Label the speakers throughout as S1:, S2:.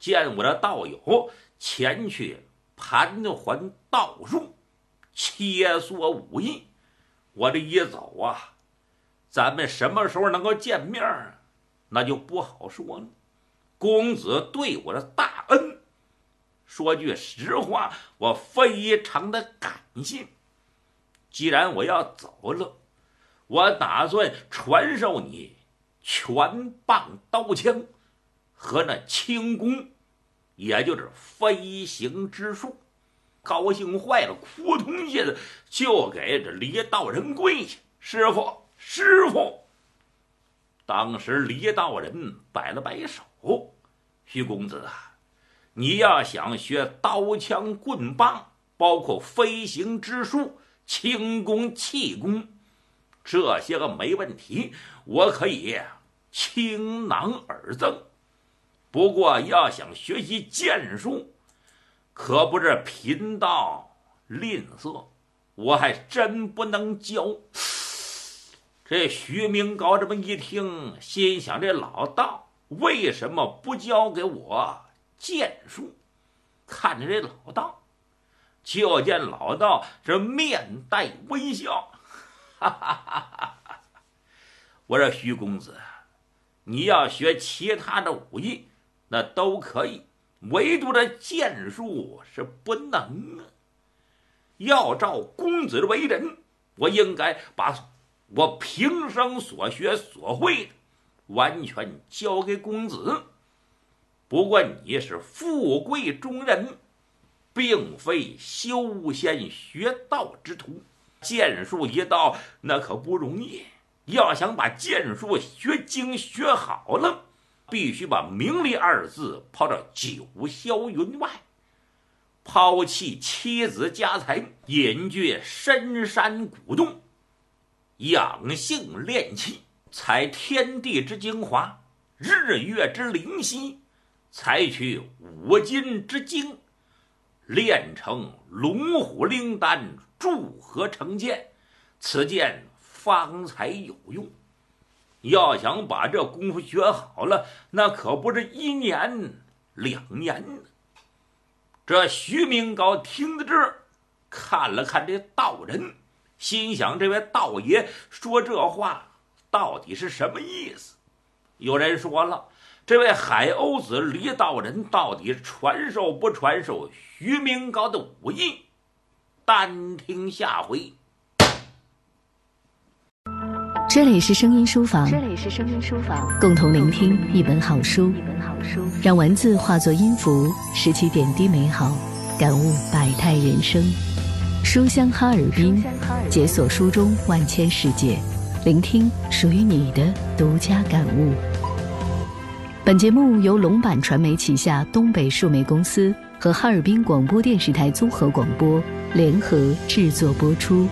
S1: 见我的道友前去盘桓道术，切磋武艺。我这一走啊，咱们什么时候能够见面那就不好说了。公子对我的大恩，说句实话，我非常的感谢。既然我要走了，我打算传授你拳棒刀枪和那轻功，也就是飞行之术。高兴坏了，扑通一下子就给这李道人跪下：“师傅，师傅！”当时李道人摆了摆手：“徐公子啊，你要想学刀枪棍棒，包括飞行之术、轻功气功，这些个没问题，我可以倾囊而赠。不过要想学习剑术，可不是贫道吝啬，我还真不能教。”这徐明高这么一听，心想这老道为什么不教给我剑术？看着这老道，就见老道这面带微笑，哈哈哈哈！我说徐公子，你要学其他的武艺，那都可以，唯独这剑术是不能啊。要照公子的为人，我应该把我平生所学所会的完全交给公子。不过你是富贵中人，并非修仙学道之徒，剑术一道那可不容易。要想把剑术学精学好了，必须把名利二字抛到九霄云外，抛弃妻子家财，隐居深山古洞，养性练气，采天地之精华，日月之灵犀，采取五金之精，练成龙虎灵丹，铸合成剑，此剑方才有用。要想把这功夫学好了，那可不是1年2年的。这徐明高听到这儿，看了看这道人，心想这位道爷说这话到底是什么意思？有人说了，这位海鸥子李道人到底传授不传授徐明高的武艺？单听下回。
S2: 这里是声音书房，共同聆听一本好书，让文字化作音符，拾起点滴美好，感悟百态人生。书香哈尔滨，解锁书中万千世界，聆听属于你的独家感悟。本节目由龙版传媒旗下东北数媒公司和哈尔滨广播电视台综合广播联合制作播出。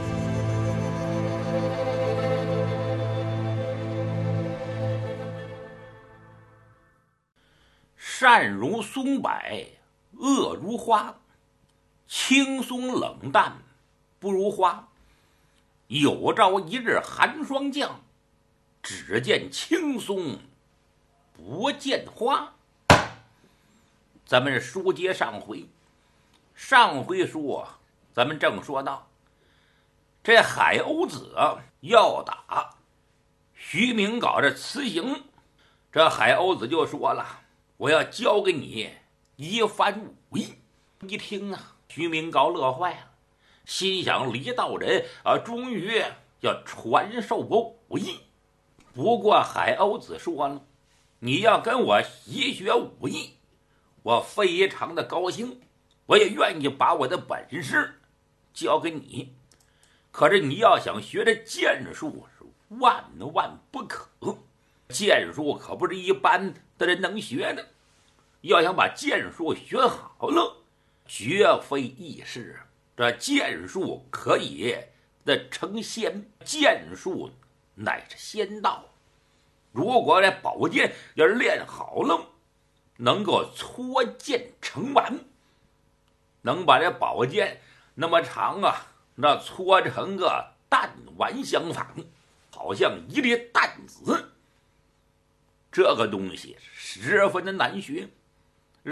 S1: 善如松柏，恶如花，轻松冷淡不如花。有朝一日寒霜降，只见青松不见花。咱们书接上回，说咱们正说到这海鸥子要打徐明镐这辞行，这海鸥子就说了，我要教给你一番武艺。一听啊，徐明镐乐坏了，心想李道人终于要传授我武艺。不过海鸥子说了，你要跟我习学武艺，我非常的高兴，我也愿意把我的本事教给你。可是你要想学这剑术是万万不可，剑术可不是一般的人能学的。要想把剑术学好了，绝非易事。这剑术可以成仙，剑术乃是仙道。如果这宝剑要是练好了，能够搓剑成丸，能把这宝剑那么长那搓成个弹丸相仿，好像一粒弹子。这个东西十分的难学。